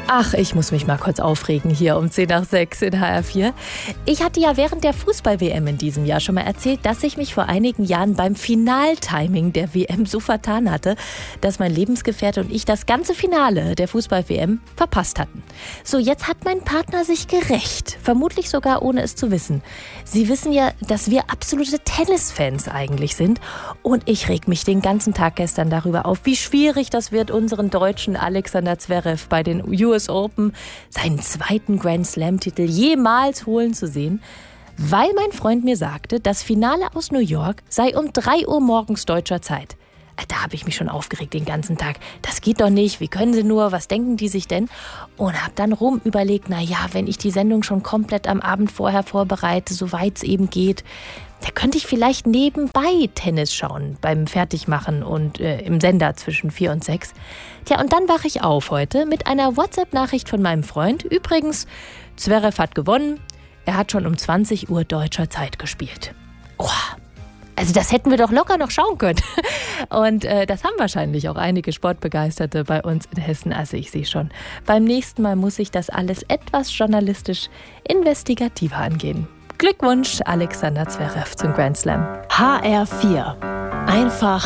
Ach, ich muss mich mal kurz aufregen hier um 5:10 in HR4. Ich hatte ja während der Fußball-WM in diesem Jahr schon mal erzählt, dass ich mich vor einigen Jahren beim Finaltiming der WM so vertan hatte, dass mein Lebensgefährte und ich das ganze Finale der Fußball-WM verpasst hatten. So, jetzt hat mein Partner sich gerächt, vermutlich sogar ohne es zu wissen. Sie wissen ja, dass wir absolute Tennisfans eigentlich sind und ich reg mich den ganzen Tag gestern darüber auf, wie schwierig das wird, unseren Deutschen Alexander Zverev bei den US Open seinen zweiten Grand Slam-Titel jemals holen zu sehen, weil mein Freund mir sagte, das Finale aus New York sei um 3 Uhr morgens deutscher Zeit. Da habe ich mich schon aufgeregt den ganzen Tag. Das geht doch nicht, wie können sie nur, was denken die sich denn? Und habe dann überlegt, wenn ich die Sendung schon komplett am Abend vorher vorbereite, soweit es eben geht, da könnte ich vielleicht nebenbei Tennis schauen beim Fertigmachen und im Sender zwischen 4 und 6. Tja, und dann wache ich auf heute mit einer WhatsApp-Nachricht von meinem Freund. Übrigens, Zverev hat gewonnen. Er hat schon um 20 Uhr deutscher Zeit gespielt. Oh, also das hätten wir doch locker noch schauen können. Und das haben wahrscheinlich auch einige Sportbegeisterte bei uns in Hessen. Also ich sehe schon, beim nächsten Mal muss ich das alles etwas journalistisch investigativer angehen. Glückwunsch, Alexander Zverev zum Grand Slam. HR4. Einfach